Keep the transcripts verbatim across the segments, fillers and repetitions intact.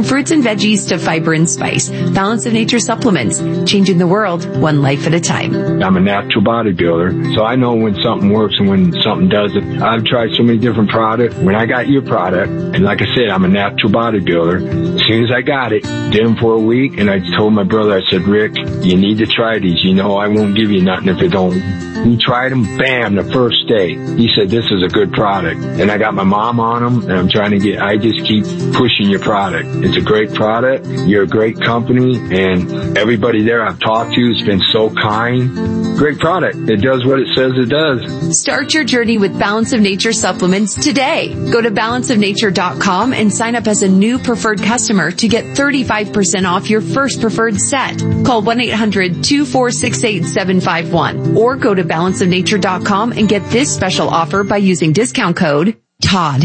fruits and veggies to fiber and spice. Balance of Nature supplements, changing the world one life at a time. I'm a natural bodybuilder, so I know when something works and when something doesn't. I've tried so many different products. When I got your product, and like I said, I'm a natural bodybuilder. As soon as I got it, did them for a week, and I told my brother, I said, Rick, you need to try these. You know I won't give you nothing if it don't. He tried them, bam, the first day. He said, this is a good product. And I got my mom on them, and I'm trying to get, I just keep pushing your product. It's a great product. You're a great company, and everybody there I've talked to has been so kind. Great product. It does what it says it does. Start your journey with Balance of Nature supplements today. Go to balance of nature dot com and sign up as a new preferred customer to get thirty-five percent off your first preferred set. Call one eight hundred two four six eight seven five one or go to balance of nature dot com and get this special offer by using discount code Todd.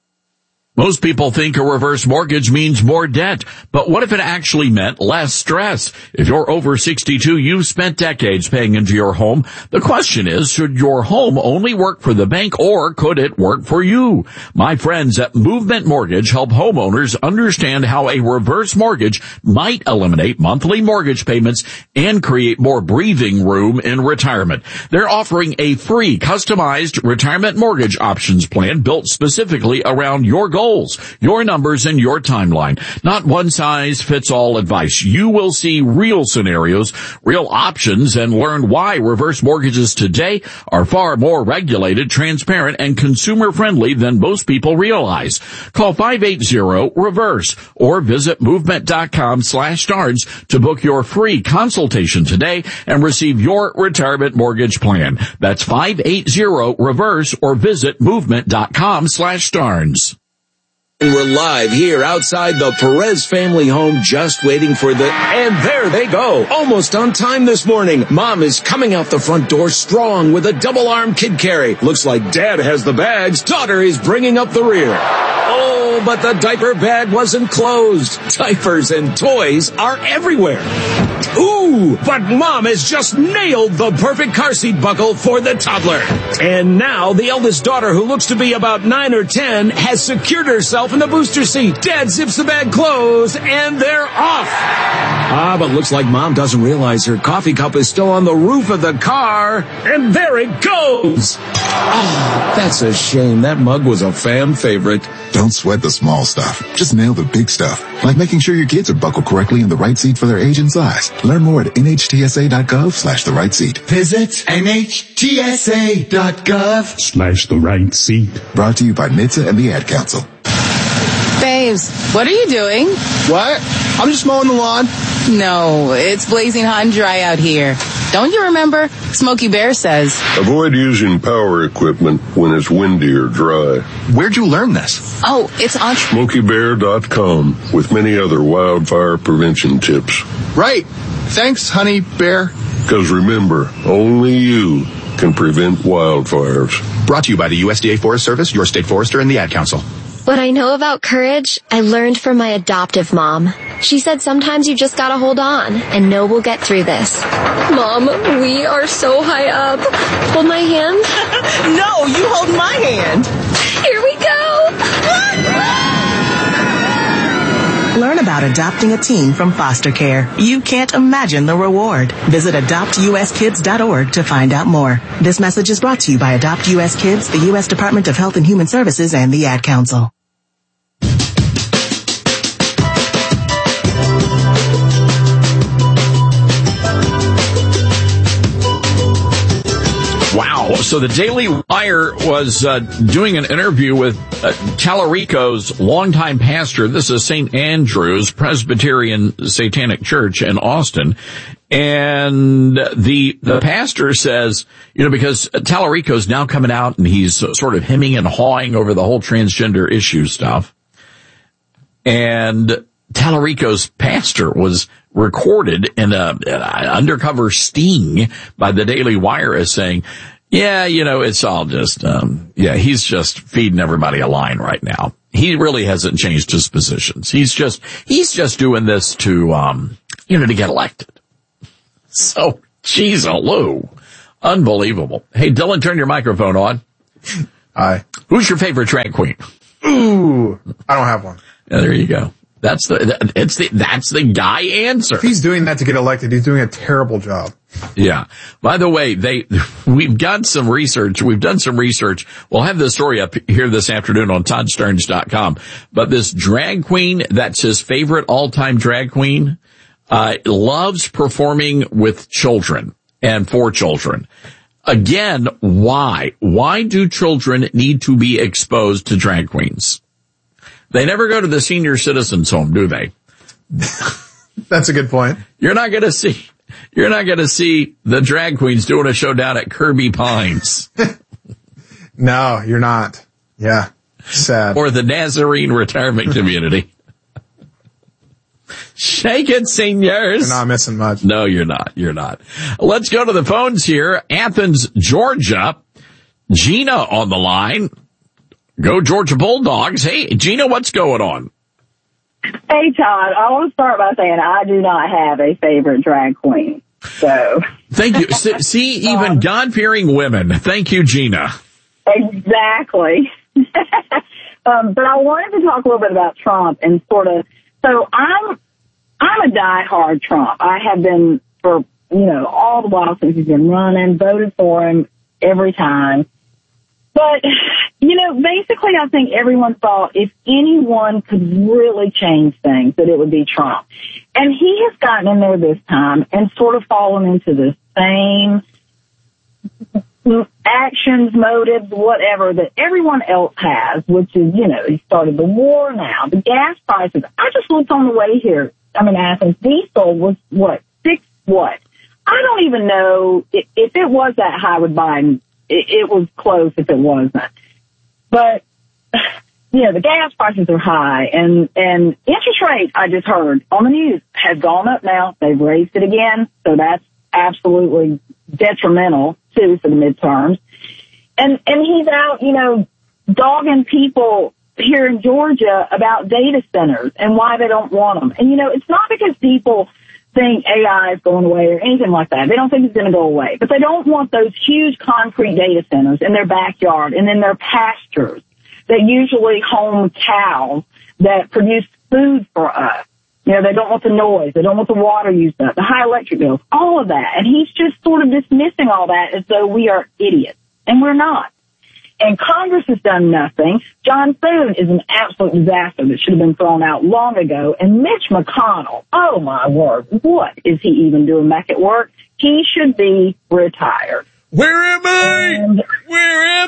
Most people think a reverse mortgage means more debt, but what if it actually meant less stress? If you're over sixty-two, you've spent decades paying into your home. The question is, should your home only work for the bank or could it work for you? My friends at Movement Mortgage help homeowners understand how a reverse mortgage might eliminate monthly mortgage payments and create more breathing room in retirement. They're offering a free customized retirement mortgage options plan built specifically around your goals. Your numbers and your timeline. Not one size fits all advice. You will see real scenarios, real options, and learn why reverse mortgages today are far more regulated, transparent, and consumer friendly than most people realize. Call five eight zero reverse or visit movement.com slash starts to book your free consultation today and receive your retirement mortgage plan. That's five eight zero reverse or visit movement.com slash starts. And we're live here outside the Perez family home, just waiting for the, and there they go. Almost on time this morning. Mom is coming out the front door strong with a double arm kid carry. Looks like dad has the bags. Daughter is bringing up the rear. Oh, but the diaper bag wasn't closed. Diapers and toys are everywhere. Ooh, but Mom has just nailed the perfect car seat buckle for the toddler. And now the eldest daughter, who looks to be about nine or ten, has secured herself in the booster seat. Dad zips the bag closed, and they're off. Ah, but looks like Mom doesn't realize her coffee cup is still on the roof of the car, and there it goes. Oh, that's a shame. That mug was a fan favorite. Don't sweat the small stuff. Just nail the big stuff, like making sure your kids are buckled correctly in the right seat for their age and size. Learn more at N H T S A dot gov slash the right seat. Visit N H T S A dot gov slash the right seat. Brought to you by N H T S A and the Ad Council. Babes, what are you doing? What? I'm just mowing the lawn. No, it's blazing hot and dry out here. Don't you remember? Smokey Bear says, avoid using power equipment when it's windy or dry. Where'd you learn this? Oh, it's on smokey bear dot com with many other wildfire prevention tips. Right. Thanks, honey bear. Because remember, only you can prevent wildfires. Brought to you by the U S D A Forest Service, your state forester, and the Ad Council. What I know about courage, I learned from my adoptive mom. She said sometimes you just gotta hold on and know we'll get through this. Mom, we are so high up. Hold my hand. No, you hold my hand. Here we go. Learn about adopting a teen from foster care. You can't imagine the reward. Visit adopt U S kids dot org to find out more. This message is brought to you by Adopt U S Kids, the U S Department of Health and Human Services, and the Ad Council. Wow. So the Daily Wire was uh, doing an interview with uh, Tallarico's longtime pastor. This is Saint Andrew's Presbyterian Satanic Church in Austin. And the the pastor says, you know, because Tallarico's now coming out and he's sort of hemming and hawing over the whole transgender issue stuff. And Tallarico's pastor was recorded in a, an undercover sting by the Daily Wire as saying, yeah, you know, it's all just, um, yeah, he's just feeding everybody a line right now. He really hasn't changed his positions. He's just, he's just doing this to, um, you know, to get elected. So, geez, Lou. Unbelievable. Hey, Dylan, turn your microphone on. Hi. Who's your favorite drag queen? Ooh, I don't have one. Yeah, there you go. That's the, it's the, that's the guy answer. If he's doing that to get elected, he's doing a terrible job. Yeah. By the way, they, we've got some research. We've done some research. We'll have the story up here this afternoon on Todd Stearns dot com. But this drag queen, that's his favorite all-time drag queen, uh, loves performing with children and for children. Again, why? Why do children need to be exposed to drag queens? They never go to the senior citizens home, do they? That's a good point. You're not going to see, you're not going to see the drag queens doing a show down at Kirby Pines. No, you're not. Yeah. Sad. Or the Nazarene Retirement Community. Shake it, seniors. You're not missing much. No, you're not. You're not. Let's go to the phones here. Athens, Georgia. Gina on the line. Go Georgia Bulldogs. Hey, Gina, what's going on? Hey, Todd. I want to start by saying I do not have a favorite drag queen. So. Thank you. See, even um, God-fearing women. Thank you, Gina. Exactly. um, but I wanted to talk a little bit about Trump and sort of, so I'm, I'm a diehard Trump. I have been for, you know, all the while since he's been running, voted for him every time. But, you know, basically I think everyone thought if anyone could really change things, that it would be Trump. And he has gotten in there this time and sort of fallen into the same actions, motives, whatever that everyone else has, which is, you know, he started the war now, the gas prices. I just looked on the way here. I mean, Athens, diesel was what, six what? I don't even know if, if it was that high with Biden. It, it was close if it wasn't. But, you know, the gas prices are high and, and interest rate, I just heard on the news, has gone up now. They've raised it again. So that's absolutely detrimental too for the midterms. And, and he's out, you know, dogging people here in Georgia about data centers and why they don't want them. And, you know, it's not because people think A I is going away or anything like that. They don't think it's going to go away. But they don't want those huge concrete data centers in their backyard and in their pastures that usually home cows that produce food for us. You know, they don't want the noise. They don't want the water used up, the high electric bills, all of that. And he's just sort of dismissing all that as though we are idiots. And we're not. And Congress has done nothing. John Thune is an absolute disaster that should have been thrown out long ago. And Mitch McConnell, oh my word, what is he even doing back at work? He should be retired. Where am I? And Where am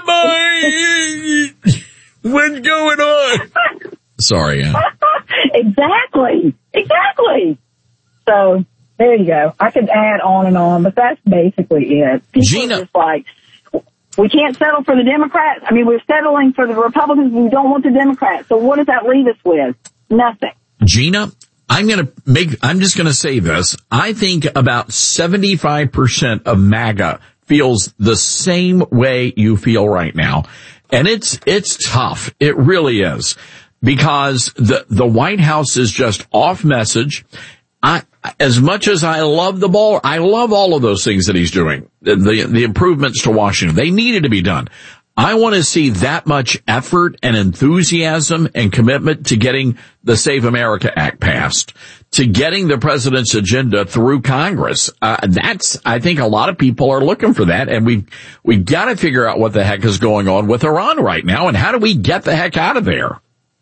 I? What's going on? Sorry, Ann. Exactly. Exactly. So there you go. I could add on and on, but that's basically it. People Gina. are just like, we can't settle for the Democrats. I mean, we're settling for the Republicans. We don't want the Democrats. So what does that leave us with? Nothing. Gina, I'm going to make, I'm just going to say this. I think about seventy-five percent of MAGA feels the same way you feel right now. And it's, it's tough. It really is. Because the, the White House is just off message. I, as much as I love the ball, I love all of those things that he's doing. The, the, the improvements to Washington, they needed to be done. I want to see that much effort and enthusiasm and commitment to getting the Save America Act passed, to getting the president's agenda through Congress. Uh, that's, I think a lot of people are looking for that, and we, we gotta figure out what the heck is going on with Iran right now, and how do we get the heck out of there?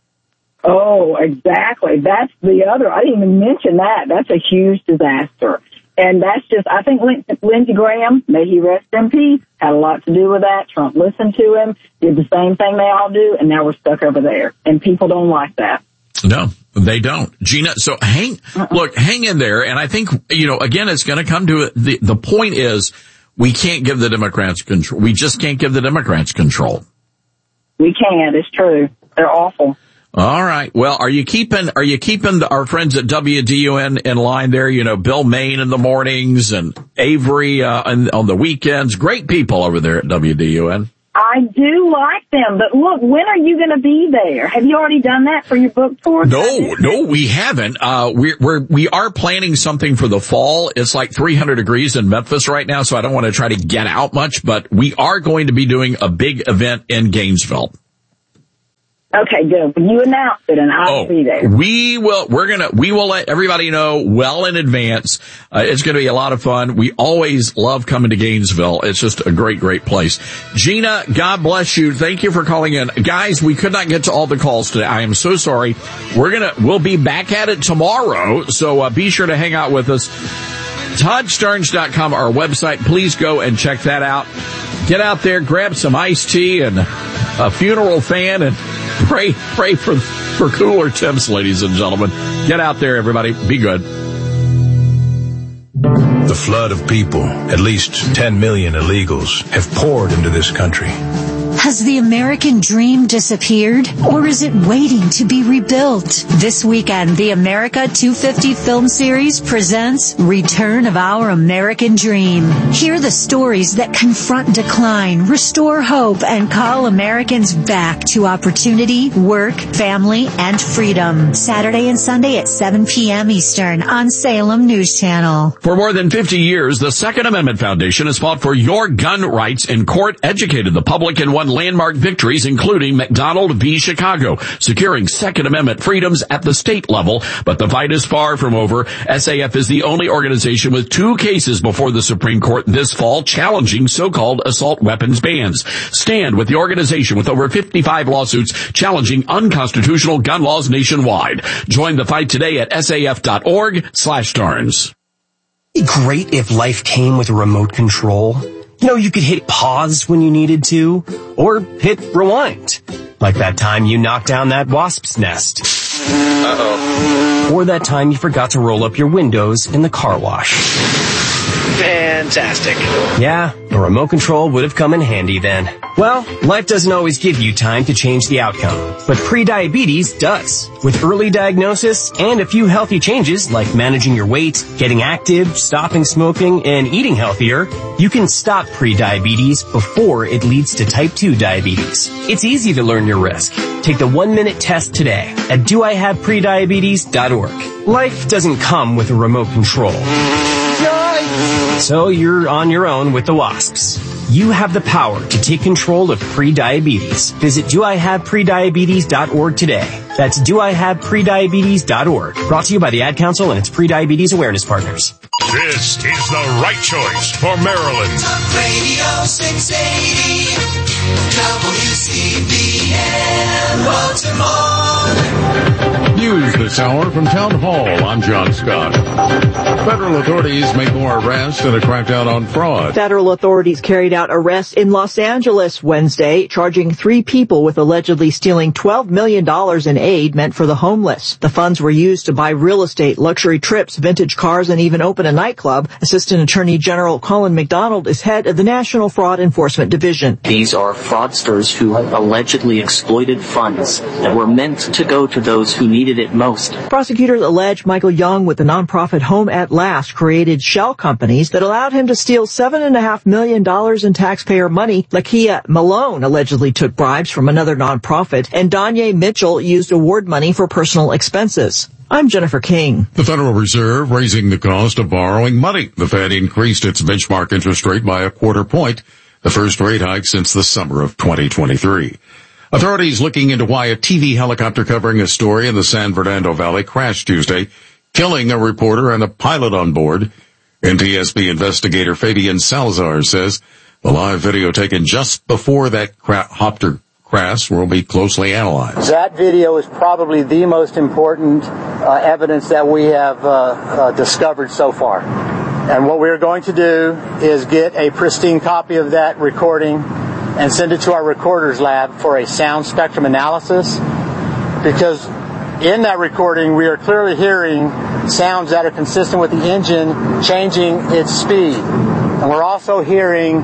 Oh, exactly. That's the other. I didn't even mention that. That's a huge disaster. And that's just, I think Lindsey Graham, may he rest in peace, had a lot to do with that. Trump listened to him, did the same thing they all do, and now we're stuck over there. And people don't like that. No, they don't. Gina, so hang, uh-uh. look, hang in there. And I think, you know, again, it's going to come to it. The, the point is we can't give the Democrats control. We just can't give the Democrats control. We can't. It's true. They're awful. All right. Well, are you keeping, are you keeping the, our friends at W D U N in line there? You know, Bill Maine in the mornings and Avery, uh, on, on the weekends. Great people over there at W D U N. I do like them, but look, when are you going to be there? Have you already done that for your book tour? No, no, we haven't. Uh, we're, we're, we are planning something for the fall. It's like three hundred degrees in Memphis right now, so I don't want to try to get out much, but we are going to be doing a big event in Gainesville. Okay, good. When you announce it, and I'll Oh, be there. we will, we're gonna, we will let everybody know well in advance. Uh, it's gonna be a lot of fun. We always love coming to Gainesville. It's just a great, great place. Gina, God bless you. Thank you for calling in. Guys, we could not get to all the calls today. I am so sorry. We're gonna, we'll be back at it tomorrow. So, uh, be sure to hang out with us. Todd Starnes dot com, our website. Please go and check that out. Get out there, grab some iced tea and a funeral fan, and pray, pray for, for cooler temps, ladies and gentlemen. Get out there, everybody. Be good. The flood of people, at least ten million illegals, have poured into this country. Has the American dream disappeared, or is it waiting to be rebuilt? This weekend, the America two fifty film series presents Return of Our American Dream. Hear the stories that confront decline, restore hope, and call Americans back to opportunity, work, family, and freedom. Saturday and Sunday at seven p.m. Eastern on Salem News Channel. For more than fifty years, the Second Amendment Foundation has fought for your gun rights in court, educated the public, and won landmark victories, including McDonald v. Chicago, securing Second Amendment freedoms at the state level. But the fight is far from over. S A F is the only organization with two cases before the Supreme Court this fall challenging so-called assault weapons bans. Stand with the organization with over fifty-five lawsuits challenging unconstitutional gun laws nationwide. Join the fight today at saf.org slash Starnes. It'd be great if life came with a remote control. You know, you could hit pause when you needed to, or hit rewind. Like that time you knocked down that wasp's nest. Uh-oh. Or that time you forgot to roll up your windows in the car wash. Fantastic. Yeah, a remote control would have come in handy then. Well, life doesn't always give you time to change the outcome, but prediabetes does. With early diagnosis and a few healthy changes like managing your weight, getting active, stopping smoking, and eating healthier, you can stop prediabetes before it leads to type two diabetes. It's easy to learn your risk. Take the one-minute test today at do I have prediabetes dot org. Life doesn't come with a remote control. So you're on your own with the wasps. You have the power to take control of prediabetes. Visit do I have prediabetes dot org today. That's do I have prediabetes dot org. Brought to you by the Ad Council and its Prediabetes Awareness Partners. This is the right choice for Maryland. Talk Radio six eighty, W C B M, Baltimore. News this hour from Town Hall. I'm John Scott. Federal authorities make more arrests in a crackdown on fraud. Federal authorities carried out arrests in Los Angeles Wednesday, charging three people with allegedly stealing twelve million dollars in aid meant for the homeless. The funds were used to buy real estate, luxury trips, vintage cars, and even open a nightclub. Assistant Attorney General Colin McDonald is head of the National Fraud Enforcement Division. These are fraudsters who allegedly exploited funds that were meant to go to those who needed it most. Prosecutors allege Michael Young with the nonprofit Home at Last created shell companies that allowed him to steal seven and a half million dollars in taxpayer money. Lakia Malone allegedly took bribes from another nonprofit, and Danye Mitchell used award money for personal expenses. I'm Jennifer King. The Federal Reserve raising the cost of borrowing money. The Fed increased its benchmark interest rate by a quarter point, the first rate hike since the summer of twenty twenty-three. Authorities looking into why a T V helicopter covering a story in the San Fernando Valley crashed Tuesday, killing a reporter and a pilot on board. N T S B investigator Fabian Salazar says the live video taken just before that cra- hopter crash will be closely analyzed. That video is probably the most important uh, evidence that we have uh, uh, discovered so far. And what we're going to do is get a pristine copy of that recording and send it to our recorders lab for a sound spectrum analysis, because in that recording we are clearly hearing sounds that are consistent with the engine changing its speed. And we're also hearing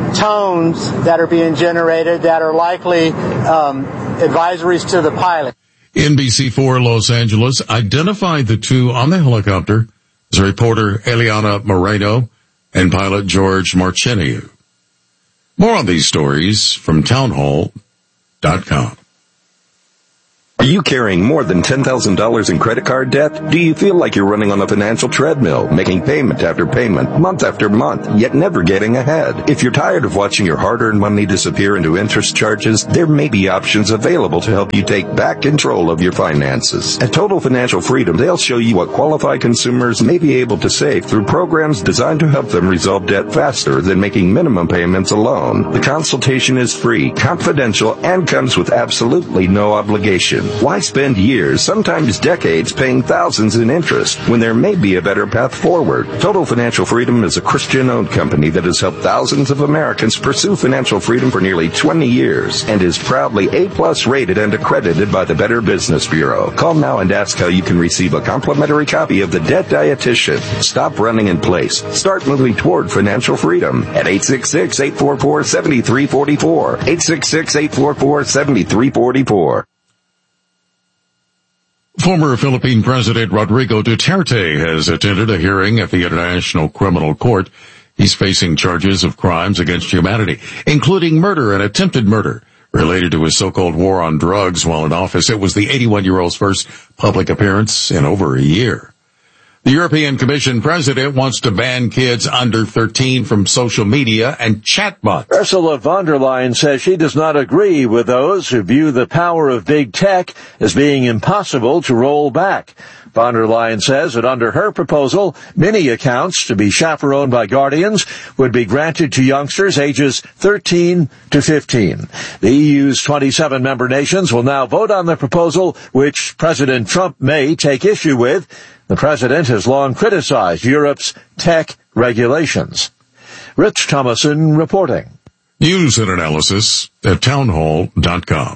tones that are being generated that are likely um, advisories to the pilot. N B C four Los Angeles identified the two on the helicopter as reporter Eliana Moreno and pilot George Marcheniu. More on these stories from townhall dot com. Are you carrying more than ten thousand dollars in credit card debt? Do you feel like you're running on a financial treadmill, making payment after payment, month after month, yet never getting ahead? If you're tired of watching your hard-earned money disappear into interest charges, there may be options available to help you take back control of your finances. At Total Financial Freedom, they'll show you what qualified consumers may be able to save through programs designed to help them resolve debt faster than making minimum payments alone. The consultation is free, confidential, and comes with absolutely no obligation. Why spend years, sometimes decades, paying thousands in interest when there may be a better path forward? Total Financial Freedom is a Christian-owned company that has helped thousands of Americans pursue financial freedom for nearly twenty years and is proudly A-plus rated and accredited by the Better Business Bureau. Call now and ask how you can receive a complimentary copy of The Debt Dietitian. Stop running in place. Start moving toward financial freedom at eight six six, eight four four, seven three four four, eight six six, eight four four, seven three four four. Former Philippine President Rodrigo Duterte has attended a hearing at the International Criminal Court. He's facing charges of crimes against humanity, including murder and attempted murder related to his so-called war on drugs while in office. It was the eighty-one-year-old's first public appearance in over a year. The European Commission president wants to ban kids under thirteen from social media and chatbots. Ursula von der Leyen says she does not agree with those who view the power of big tech as being impossible to roll back. Von der Leyen says that under her proposal, many accounts to be chaperoned by guardians would be granted to youngsters ages thirteen to fifteen. The E U's twenty-seven member nations will now vote on the proposal, which President Trump may take issue with. The president has long criticized Europe's tech regulations. Rich Thomason reporting. News and analysis at townhall dot com.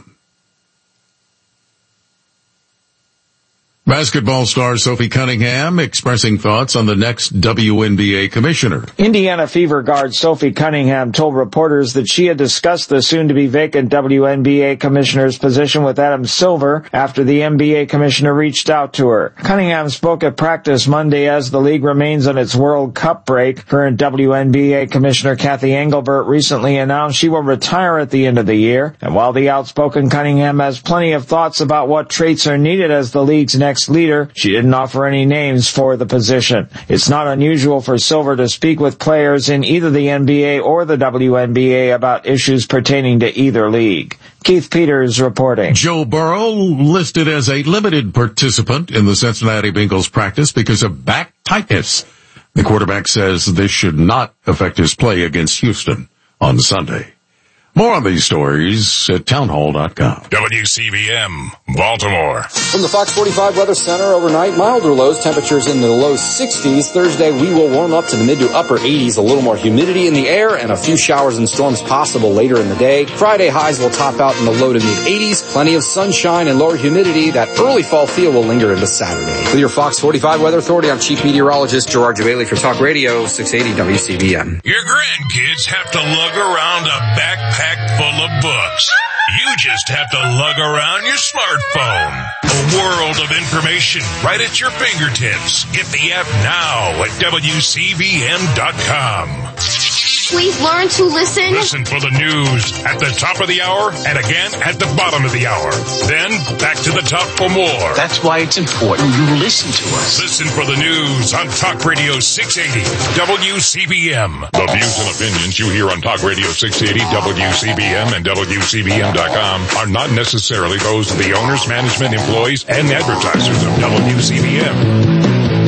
Basketball star Sophie Cunningham expressing thoughts on the next W N B A commissioner. Indiana Fever guard Sophie Cunningham told reporters that she had discussed the soon-to-be vacant W N B A commissioner's position with Adam Silver after the N B A commissioner reached out to her. Cunningham spoke at practice Monday as the league remains on its World Cup break. Current W N B A commissioner Kathy Engelbert recently announced she will retire at the end of the year. And while the outspoken Cunningham has plenty of thoughts about what traits are needed as the league's next leader, she didn't offer any names for the position. It's not unusual for Silver to speak with players in either the N B A or the W N B A about issues pertaining to either league. Keith Peters reporting. Joe Burrow listed as a limited participant in the Cincinnati Bengals practice because of back tightness. The quarterback says this should not affect his play against Houston on Sunday. More on these stories at townhall dot com. W C B M, Baltimore. From the Fox forty-five Weather Center overnight, milder lows, temperatures in the low sixties. Thursday, we will warm up to the mid to upper eighties, a little more humidity in the air, and a few showers and storms possible later in the day. Friday, highs will top out in the low to mid eighties. Plenty of sunshine and lower humidity. That early fall feel will linger into Saturday. With your Fox forty-five Weather Authority, I'm Chief Meteorologist Gerard Jabali for Talk Radio six eighty W C B M. Your grandkids have to lug around a backpack full of books. You just have to lug around your smartphone. A world of information right at your fingertips. Get the app now at W C B M dot com. Please learn to listen. Listen for the news at the top of the hour and again at the bottom of the hour. Then back to the top for more. That's why it's important you listen to us. Listen for the news on Talk Radio six eighty W C B M. The views and opinions you hear on Talk Radio six eighty W C B M and W C B M dot com are not necessarily those of the owners, management, employees, and advertisers of W C B M.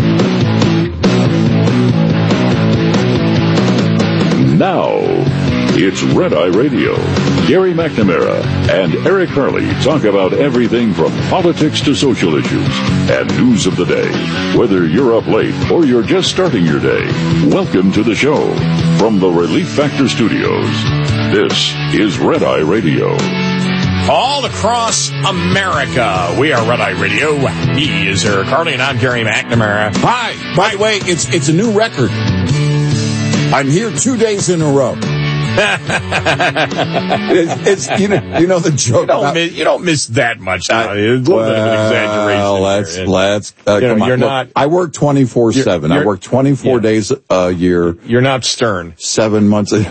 Now, it's Red Eye Radio. Gary McNamara and Eric Harley talk about everything from politics to social issues and news of the day. Whether you're up late or you're just starting your day, welcome to the show. From the Relief Factor Studios, this is Red Eye Radio. All across America, we are Red Eye Radio. He is Eric Harley, and I'm Gary McNamara. Hi. By the way, it's it's a new record. I'm here two days in a row. it's, it's you know you know the joke. You don't, about, miss, you don't miss that much. Now. It's a little well, bit of an exaggeration. Well, let's, And, let's, uh, you know, come on. you're Look, not. I work twenty-four seven. I work twenty-four yeah. days a year. You're not Stern. Seven months. A- you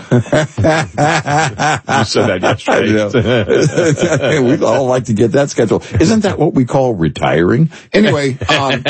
said that yesterday. We'd all like to get that schedule. Isn't that what we call retiring? Anyway. Um,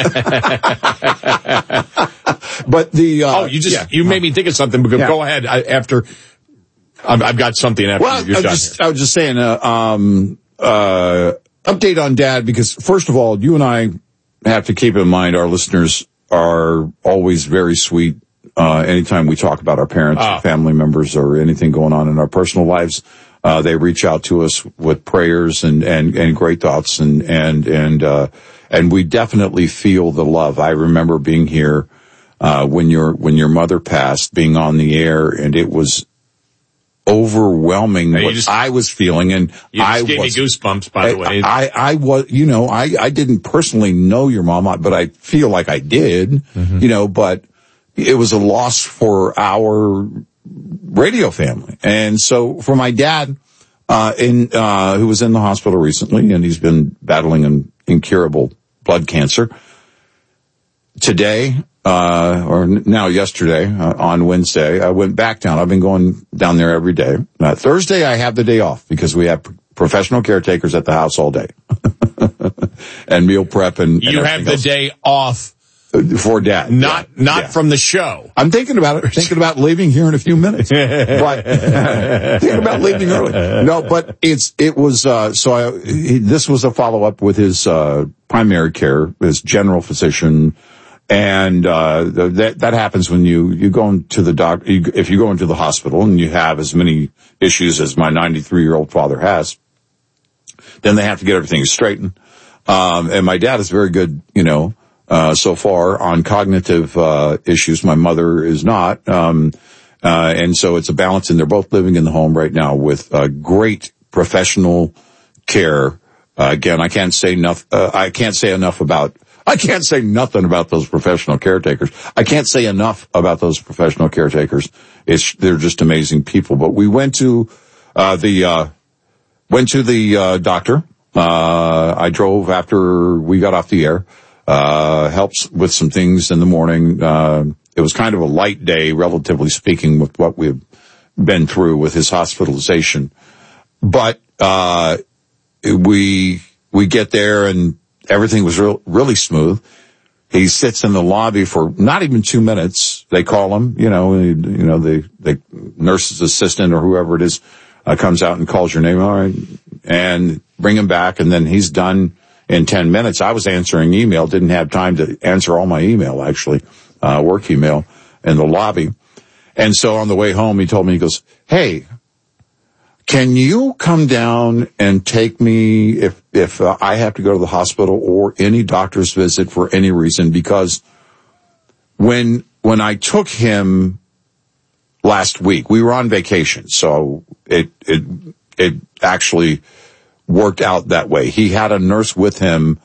but the, uh, oh, you just, yeah. you made me think of something, because Yeah. go ahead. I, after, I've, I've got something after well, you're I was done just, here. I was just saying, uh, um, uh, update on Dad, because first of all, you and I have to keep in mind our listeners are always very sweet. Uh, anytime we talk about our parents, Oh. or family members, or anything going on in our personal lives, uh, they reach out to us with prayers and, and, and great thoughts, and, and, and, uh, and we definitely feel the love. I remember being here, uh, when your, when your mother passed, being on the air, and it was overwhelming Hey, what just, I was feeling, and you just I gave was, me goosebumps, by the I, way. I, I was, you know, I, I didn't personally know your mom, but I feel like I did, mm-hmm. you know, but it was a loss for our radio family. And so for my dad, uh, in, uh, who was in the hospital recently, and he's been battling an incurable blood cancer. Today, uh, or now yesterday, uh, on Wednesday, I went back down. I've been going down there every day. Uh, Thursday, I have the day off because we have professional caretakers at the house all day. And meal prep and, and you have the else. day off. For Dad. Not, yeah. not yeah. from the show. I'm thinking about it, thinking about leaving here in a few minutes. But, thinking about leaving early. No, but it's, it was, uh, so I, he, this was a follow-up with his, uh, primary care, his general physician. And, uh, that, that happens when you, you go into the doc, you, if you go into the hospital and you have as many issues as my ninety-three year old father has, then they have to get everything straightened. Um, and my dad is very good, you know, Uh, so far on cognitive, uh, issues. My mother is not. Um, uh, and so it's a balance, and they're both living in the home right now with, uh, great professional care. Uh, again, I can't say enough, uh, I can't say enough about, I can't say nothing about those professional caretakers. I can't say enough about those professional caretakers. It's, they're just amazing people. But we went to, uh, the, uh, went to the, uh, doctor. Uh, I drove after we got off the air. Uh, helps with some things in the morning. Uh, it was kind of a light day, relatively speaking, with what we've been through with his hospitalization. But, uh, we, we get there and everything was real, really smooth. He sits in the lobby for not even two minutes. They call him, you know, you know, the, the nurse's assistant or whoever it is, uh, comes out and calls your name. All right. And bring him back. And then he's done in ten minutes. I was answering email, didn't have time to answer all my email, actually, uh, work email in the lobby. And so on the way home, he told me, he goes, hey, can you come down and take me if, if uh, I have to go to the hospital or any doctor's visit for any reason? Because when, when I took him last week, we were on vacation. So it, it, it actually worked out that way. He had a nurse with him,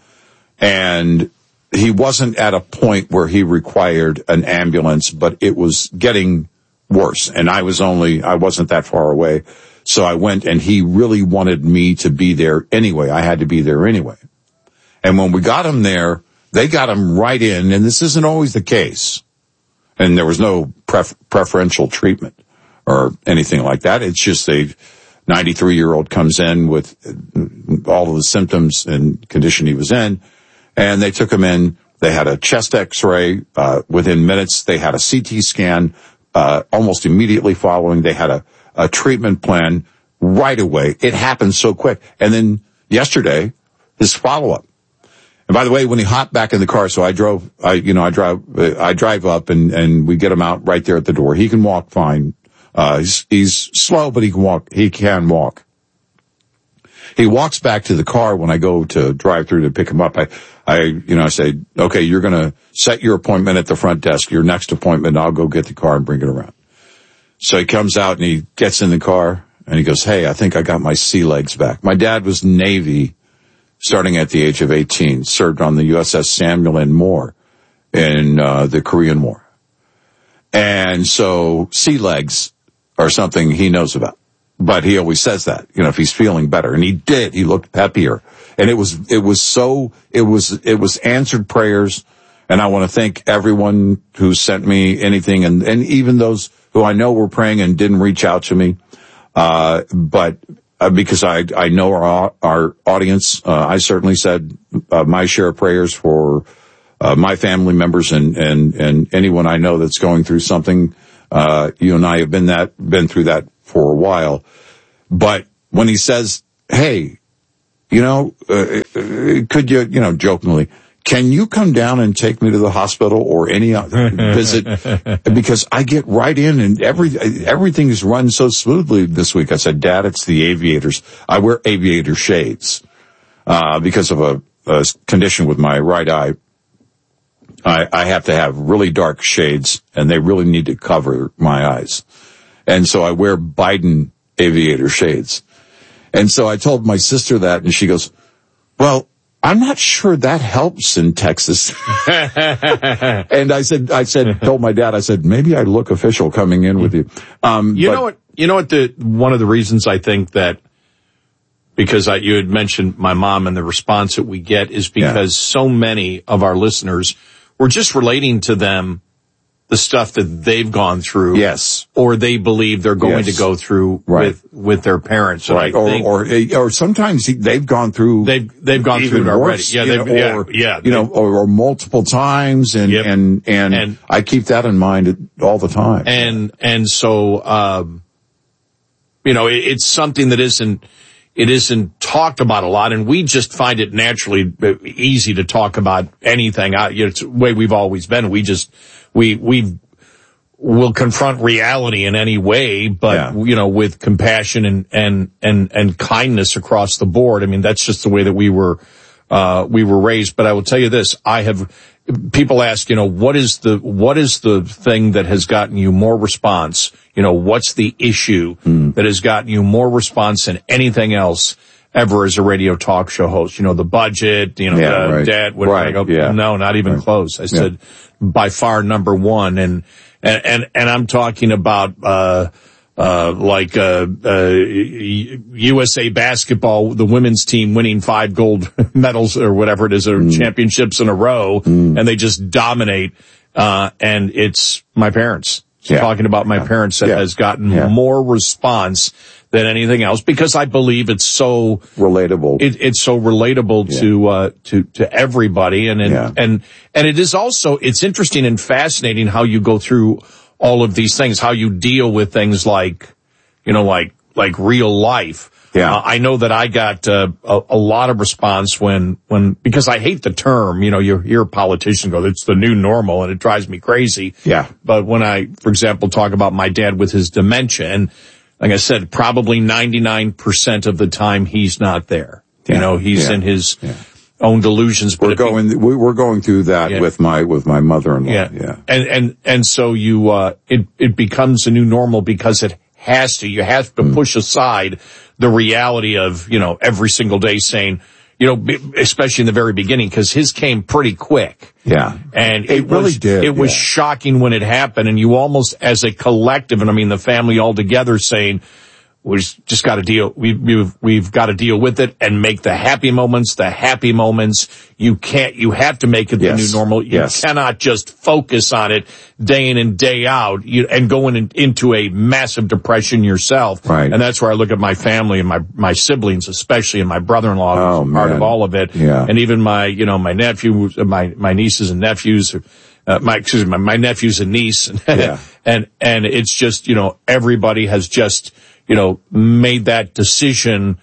and he wasn't at a point where he required an ambulance, but it was getting worse. And I was only, I wasn't that far away. So I went, and he really wanted me to be there anyway. I had to be there anyway. And when we got him there, they got him right in, and this isn't always the case. And there was no pref- preferential treatment or anything like that. It's just they, ninety-three year old comes in with all of the symptoms and condition he was in, and they took him in. They had a chest x-ray, uh, within minutes. They had a C T scan, uh, almost immediately following. They had a, a treatment plan right away. It happened so quick. And then yesterday, his follow-up. And by the way, when he hopped back in the car, so I drove, I, you know, I drive, I drive up and, and we get him out right there at the door. He can walk fine. Uh, he's, he's slow, but he can walk, he can walk. He walks back to the car when I go to drive through to pick him up. I, I, you know, I say, okay, you're going to set your appointment at the front desk, your next appointment. I'll go get the car and bring it around. So he comes out and he gets in the car and he goes, hey, I think I got my sea legs back. My dad was Navy starting at the age of eighteen, served on the U S S Samuel N. Moore in, uh, the Korean War. And so sea legs are something he knows about. But he always says that, you know, if he's feeling better. And he did. He looked peppier. And it was, it was so, it was, it was answered prayers. And I want to thank everyone who sent me anything, and, and even those who I know were praying and didn't reach out to me. Uh, but, uh, because I, I know our, our audience, uh, I certainly said, uh, my share of prayers for, uh, my family members and, and, and anyone I know that's going through something. Uh, you and I have been that, been through that for a while. But when he says, hey, you know, uh, could you, you know, jokingly, can you come down and take me to the hospital or any other visit? Because I get right in and every, everything is run so smoothly this week. I said, Dad, it's the aviators. I wear aviator shades, uh, because of a, a condition with my right eye. I, I have to have really dark shades and they really need to cover my eyes. And so I wear Biden aviator shades. And so I told my sister that and she goes, well, I'm not sure that helps in Texas. And I said, I said, told my dad, I said, maybe I look official coming in with you. Um, you but, know what, you know what the, one of the reasons I think that, because I, you had mentioned my mom and the response that we get is because yeah. so many of our listeners were just relating to them the stuff that they've gone through. Yes. Or they believe they're going yes. to go through right. with, with their parents. So right. I Or, think or, or sometimes they've gone through. They've, they've gone through it already. Worse, yeah, you know, or, yeah, yeah. You know, or, or multiple times. And, yep. and, and, and I keep that in mind all the time. And, and so, um, you know, it, it's something that isn't, it isn't talked about a lot, and we just find it naturally easy to talk about anything. I, you know, it's the way we've always been. We just, we, we will confront reality in any way, but, yeah. you know, with compassion and, and, and, and kindness across the board. I mean, that's just the way that we were, uh, we were raised. But I will tell you this, I have, people ask, you know, what is the, what is the thing that has gotten you more response? You know, what's the issue mm. that has gotten you more response than anything else ever as a radio talk show host? You know, the budget, you know, yeah, the right. debt, what right. I go, yeah. no, not even right. close. I said yeah. by far number one. And, and, and, and I'm talking about, uh, uh, like, uh, uh, U S A basketball, the women's team winning five gold medals or whatever it is, or mm. championships in a row, mm. and they just dominate. Uh, and it's my parents. Yeah. Talking about my yeah. parents that yeah. has gotten yeah. more response than anything else because I believe it's so relatable. It, it's so relatable yeah. to, uh, to, to everybody. And, and, yeah. and, and it is also, it's interesting and fascinating how you go through all of these things, how you deal with things like, you know, like, like real life. Yeah. Uh, I know that I got uh, a, a lot of response when, when, because I hate the term, you know, you hear a politician go, it's the new normal, and it drives me crazy. Yeah. But when I, for example, talk about my dad with his dementia, and like I said, probably ninety-nine percent of the time he's not there. Yeah. You know, he's yeah. in his yeah. own delusions. But we're going, he, we're going through that yeah. with my, with my mother-in-law. Yeah. yeah. And, and, and so you, uh, it, it becomes a new normal because it has to, you have to mm. push aside the reality of, you know, every single day saying, you know, especially in the very beginning, because his came pretty quick. Yeah. And it, it really was, did. It was yeah. shocking when it happened, and you almost, as a collective, and I mean the family all together, saying, we just got to deal, we, we've, we've got to deal with it and make the happy moments the happy moments. You can't, you have to make it yes. the new normal. You yes. cannot just focus on it day in and day out you, and going in, into a massive depression yourself. Right. And that's where I look at my family and my, my siblings, especially, and my brother-in-law, oh, who's part of all of it. Yeah. And even my, you know, my nephew, my, my nieces and nephews, uh, my, excuse me, my, my nephews and niece. Yeah. and, and it's just, you know, everybody has just, you know, made that decision.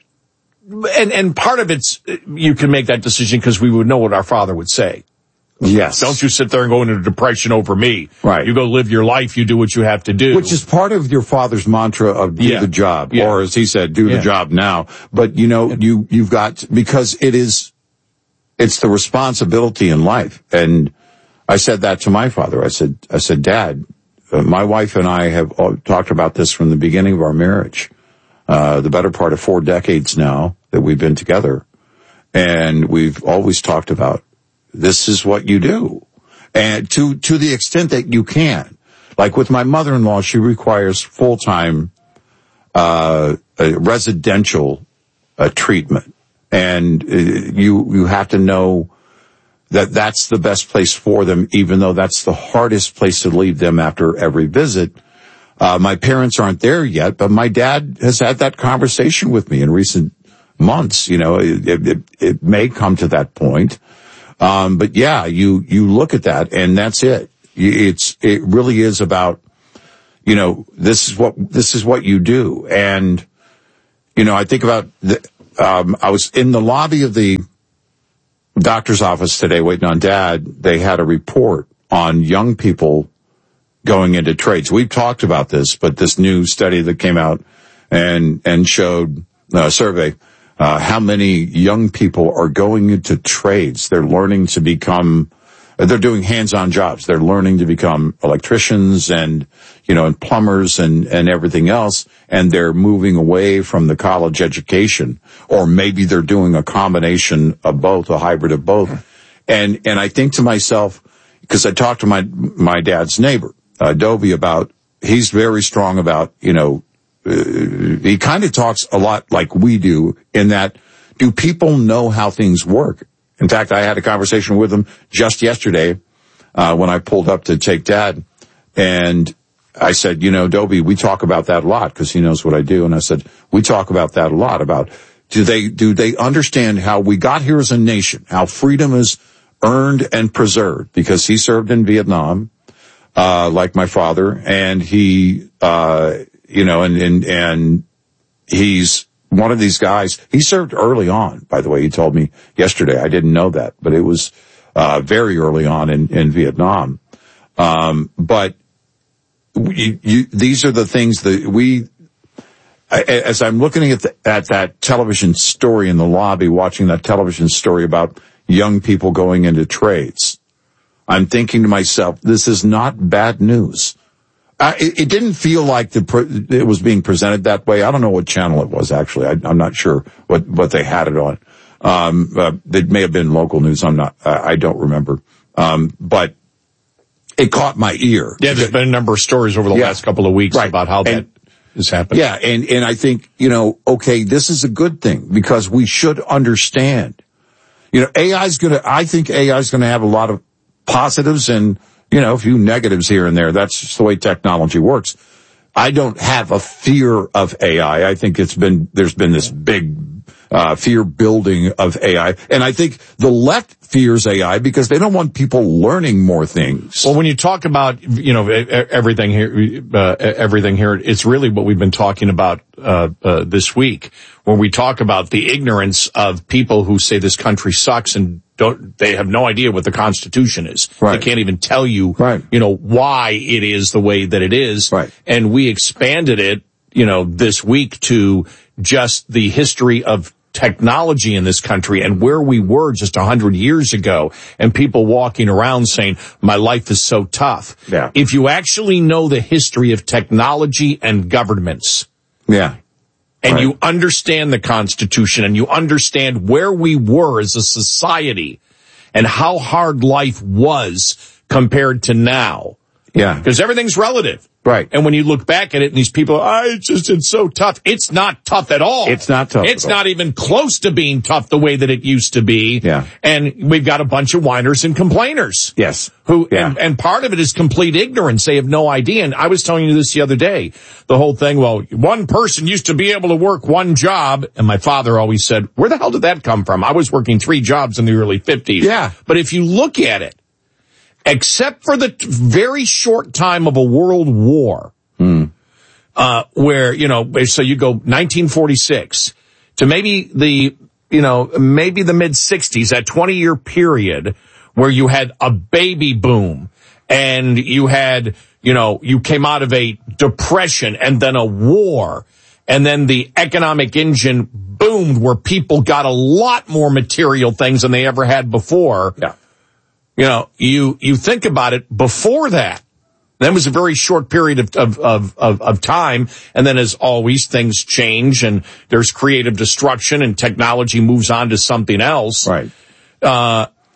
And, and part of it's, you can make that decision because we would know what our father would say. Yes. Don't you sit there and go into depression over me. Right. You go live your life, you do what you have to do. Which is part of your father's mantra of do yeah. the job. Yeah. Or as he said, do yeah. the job now. But you know, you, you've got, because it is, it's the responsibility in life. And I said that to my father. I said, I said, Dad, Uh, my wife and I have talked about this from the beginning of our marriage, uh, the better part of four decades now that we've been together. And we've always talked about this is what you do. And to, to the extent that you can. Like with my mother-in-law, she requires full-time, uh, uh residential, uh, treatment. And uh, you, you have to know that that's the best place for them, even though that's the hardest place to leave them after every visit. Uh, my parents aren't there yet, but my dad has had that conversation with me in recent months. You know, it, it, it may come to that point. Um, but yeah, you, you look at that and that's it. It's, it really is about, you know, this is what, this is what you do. And, you know, I think about the, um, I was in the lobby of the doctor's office today waiting on Dad. They had a report on young people going into trades. We've talked about this, but this new study that came out and, and showed a survey, uh, how many young people are going into trades. They're learning to become, they're doing hands-on jobs. They're learning to become electricians and, you know, and plumbers and, and everything else. And they're moving away from the college education, or maybe they're doing a combination of both, a hybrid of both. And, and I think to myself, because I talked to my, my dad's neighbor, uh, Dobie, about, he's very strong about, you know, uh, he kind of talks a lot like we do in that, do people know how things work? In fact, I had a conversation with him just yesterday, uh, when I pulled up to take Dad, and I said, you know, Dobie, we talk about that a lot because he knows what I do. And I said, we talk about that a lot about, do they, do they understand how we got here as a nation, how freedom is earned and preserved? Because he served in Vietnam, uh, like my father, and he, uh, you know, and, and, and he's one of these guys. He served early on, by the way. He told me yesterday. I didn't know that, but it was, uh, very early on in, in Vietnam. Um, but you, you, these are the things that we, as I'm looking at the, at that television story in the lobby, watching that television story about young people going into trades, I'm thinking to myself, this is not bad news. Uh, it, it didn't feel like the it was being presented that way. I don't know what channel it was, actually. I, I'm not sure what, what they had it on. Um, uh, it may have been local news. I'm not, I, I don't remember. Um, but it caught my ear. Yeah, there's been a number of stories over the yeah, last couple of weeks right. about how and, that is happening. Yeah, and, and I think, you know, okay, this is a good thing because we should understand. You know, A I is going to, I think A I is going to have a lot of positives and, you know, a few negatives here and there. That's just the way technology works. I don't have a fear of A I. I think it's been, there's been this big, uh, fear building of A I. And I think the left fears A I because they don't want people learning more things. Well, when you talk about, you know, everything here, uh, everything here, it's really what we've been talking about, uh, uh, this week, when we talk about the ignorance of people who say this country sucks and don't, they have no idea what the Constitution is. Right. They can't even tell you, right. you know, why it is the way that it is. Right. And we expanded it, you know, this week to just the history of technology in this country and where we were just a hundred years ago, and people walking around saying, my life is so tough. Yeah. If you actually know the history of technology and governments. Yeah. And right. you understand the Constitution and you understand where we were as a society and how hard life was compared to now. Yeah. Because everything's relative. Right. And when you look back at it and these people, ah, it's just, it's so tough. It's not tough at all. It's not tough. It's not even close to being tough the way that it used to be. Yeah. And we've got a bunch of whiners and complainers. Yes. Who, yeah. and, and part of it is complete ignorance. They have no idea. And I was telling you this the other day, the whole thing, well, one person used to be able to work one job. And my father always said, where the hell did that come from? I was working three jobs in the early fifties. Yeah. But if you look at it, except for the very short time of a world war, Mm. uh, where, you know, so you go nineteen forty-six to maybe the, you know, maybe the mid sixties, that twenty year period where you had a baby boom and you had, you know, you came out of a depression and then a war and then the economic engine boomed where people got a lot more material things than they ever had before. Yeah. You know, you, you think about it before that. That was a very short period of, of, of, of, of time. And then as always, things change and there's creative destruction and technology moves on to something else. Right. Uh,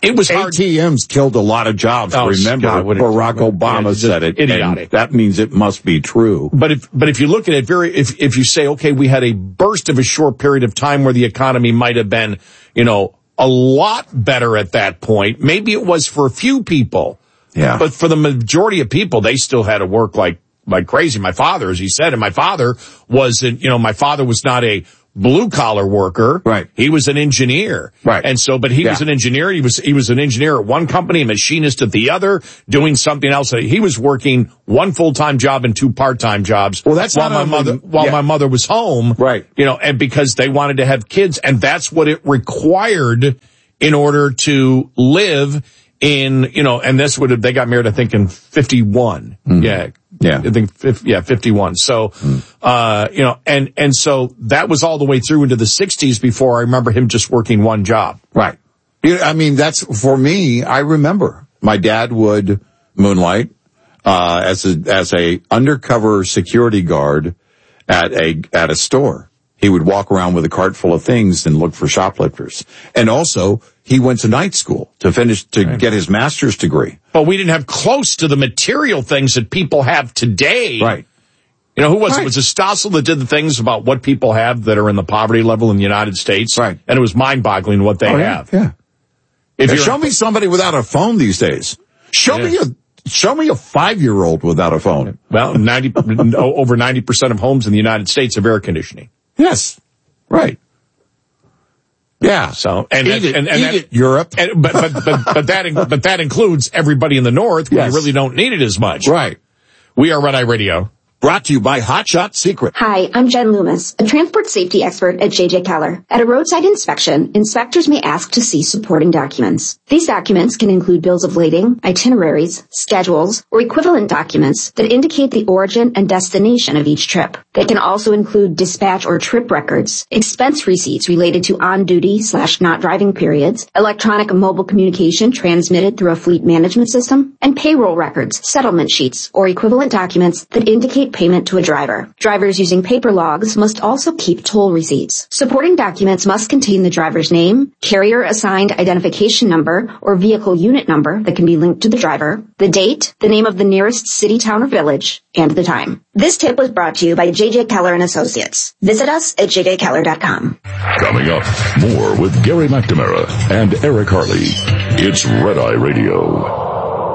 it was hard. A T Ms killed a lot of jobs. Oh, Remember, God, what Barack it, Obama yeah, said it. Idiotic. That means it must be true. But if but if you look at it very, if if you say, okay, we had a burst of a short period of time where the economy might have been, you know, a lot better at that point. Maybe it was for a few people. Yeah. But for the majority of people, they still had to work like like crazy. My father, as he said, and my father wasn't, you know, my father was not a blue collar worker. Right. He was an engineer. Right. And so, but he Yeah. was an engineer. He was, he was an engineer at one company, a machinist at the other, doing something else. He was working one full-time job and two part-time jobs. Well, that's while not my only- mother, while yeah. my mother was home. Right. You know, and because they wanted to have kids, and that's what it required in order to live in, you know, and this would have, they got married, I think, in fifty-one. Mm. Yeah. Yeah. I think, fif- yeah, fifty-one. So, mm. uh, you know, and, and so that was all the way through into the sixties before I remember him just working one job. Right. You know, I mean, that's, for me, I remember my dad would moonlight, uh, as a, as a undercover security guard at a, at a store. He would walk around with a cart full of things and look for shoplifters. And also, he went to night school to finish, to right. get his master's degree. But we didn't have close to the material things that people have today. Right. You know, who was right. it? Was it Stossel that did the things about what people have that are in the poverty level in the United States? Right. And it was mind-boggling what they oh, have. Yeah. yeah. If yeah, you're show me somebody without a phone these days. Show yeah. me a, show me a five-year-old without a phone. Well, ninety, over ninety percent of homes in the United States have air conditioning. Yes. Right. Yeah. So, and, eat it, and, and eat that, it, Europe. And, but, but, but, but that, but that includes everybody in the North where yes. you really don't need it as much. Right. We are Red Eye Radio. Brought to you by Hot Shot Secret. Hi, I'm Jen Loomis, a transport safety expert at J J Keller. At a roadside inspection, inspectors may ask to see supporting documents. These documents can include bills of lading, itineraries, schedules, or equivalent documents that indicate the origin and destination of each trip. They can also include dispatch or trip records, expense receipts related to on-duty slash not driving periods, electronic and mobile communication transmitted through a fleet management system, and payroll records, settlement sheets, or equivalent documents that indicate payment to a driver. Drivers using paper logs must also keep toll receipts. Supporting documents must contain the driver's name, carrier-assigned identification number or vehicle unit number that can be linked to the driver, the date, the name of the nearest city, town, or village, and the time. This tip was brought to you by J J Keller and Associates. Visit us at j j keller dot com. Coming up, more with Gary McNamara and Eric Harley. It's Red Eye Radio.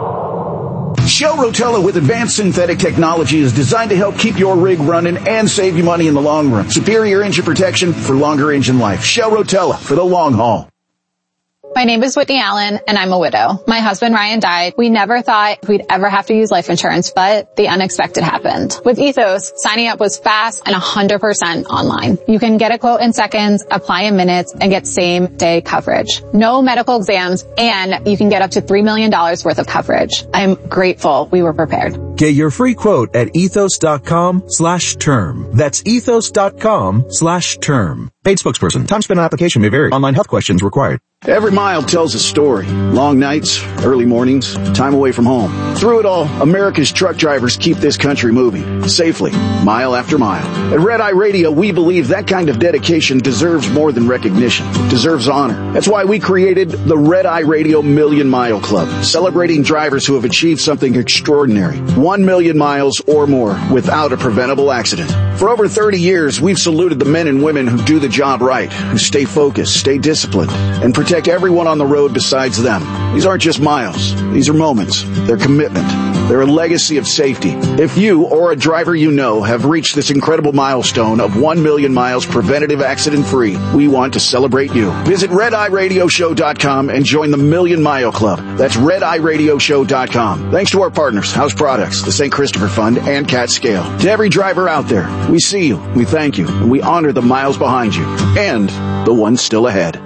Shell Rotella with advanced synthetic technology is designed to help keep your rig running and save you money in the long run. Superior engine protection for longer engine life. Shell Rotella for the long haul. My name is Whitney Allen, and I'm a widow. My husband, Ryan, died. We never thought we'd ever have to use life insurance, but the unexpected happened. With Ethos, signing up was fast and one hundred percent online. You can get a quote in seconds, apply in minutes, and get same-day coverage. No medical exams, and you can get up to three million dollars worth of coverage. I'm grateful we were prepared. Get your free quote at ethos.com slash term. That's ethos.com slash term. Paid spokesperson. Time spent on application may vary. Online health questions required. Every mile tells a story. Long nights, early mornings, time away from home. Through it all, America's truck drivers keep this country moving, safely, mile after mile. At Red Eye Radio, we believe that kind of dedication deserves more than recognition, deserves honor. That's why we created the Red Eye Radio Million Mile Club, celebrating drivers who have achieved something extraordinary. One million miles or more without a preventable accident. For over thirty years, we've saluted the men and women who do the job right, who stay focused, stay disciplined, and protect everyone on the road besides them. These aren't just miles. These are moments. They're commitment. They're a legacy of safety. If you or a driver you know have reached this incredible milestone of one million miles preventative accident-free, we want to celebrate you. Visit red eye radio show dot com and join the Million Mile Club. That's red eye radio show dot com. Thanks to our partners, House Products, the Saint Christopher Fund, and Cat Scale. To every driver out there, we see you, we thank you, and we honor the miles behind you, and the ones still ahead.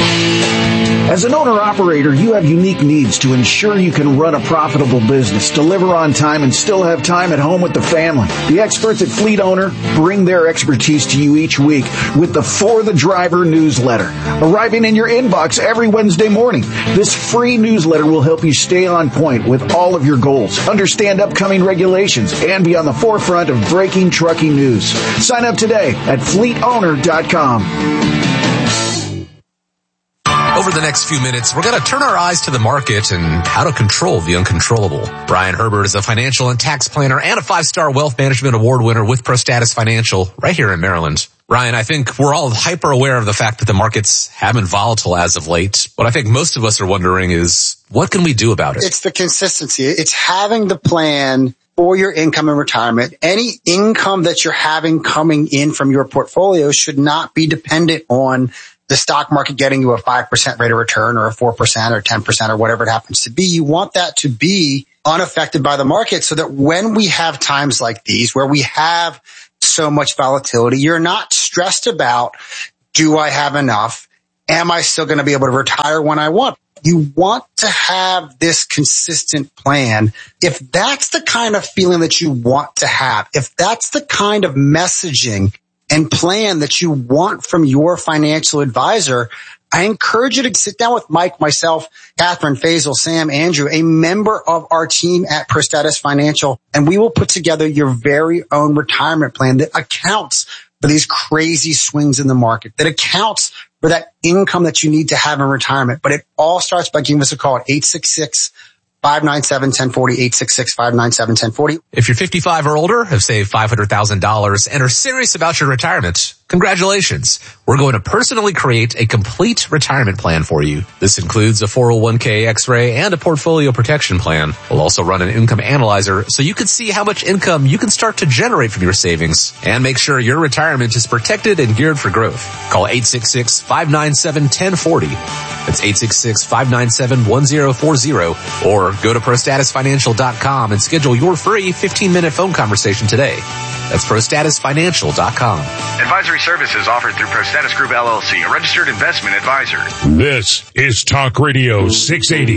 As an owner-operator, you have unique needs to ensure you can run a profitable business, deliver on time, and still have time at home with the family. The experts at Fleet Owner bring their expertise to you each week with the For the Driver newsletter, arriving in your inbox every Wednesday morning. This free newsletter will help you stay on point with all of your goals, understand upcoming regulations, and be on the forefront of breaking trucking news. Sign up today at fleet owner dot com. Over the next few minutes, we're going to turn our eyes to the market and how to control the uncontrollable. Brian Herbert is a financial and tax planner and a five-star wealth management award winner with ProStatus Financial right here in Maryland. Ryan, I think we're all hyper aware of the fact that the markets have been volatile as of late. What I think most of us are wondering is, what can we do about it? It's the consistency. It's having the plan for your income and retirement. Any income that you're having coming in from your portfolio should not be dependent on the stock market getting you a five percent rate of return or a four percent or ten percent or whatever it happens to be. You want that to be unaffected by the market so that when we have times like these where we have so much volatility, you're not stressed about, do I have enough? Am I still going to be able to retire when I want? You want to have this consistent plan. If that's the kind of feeling that you want to have, if that's the kind of messaging and plan that you want from your financial advisor, I encourage you to sit down with Mike, myself, Catherine, Faisal, Sam, Andrew, a member of our team at ProStatus Financial, and we will put together your very own retirement plan that accounts for these crazy swings in the market, that accounts for that income that you need to have in retirement. But it all starts by giving us a call at eight six six, five nine seven, one zero four zero, eight six six, five nine seven, one zero four zero. If you're fifty-five or older, have saved five hundred thousand dollars, and are serious about your retirement, congratulations. We're going to personally create a complete retirement plan for you. This includes a four oh one k X-ray and a portfolio protection plan. We'll also run an income analyzer so you can see how much income you can start to generate from your savings and make sure your retirement is protected and geared for growth. Call eight six six, five nine seven, one zero four zero. That's eight six six, five nine seven, one zero four zero, or go to pro status financial dot com and schedule your free fifteen minute phone conversation today. That's pro status financial dot com. Advisory services offered through ProStatus Group L L C, a registered investment advisor. This is Talk Radio six eighty.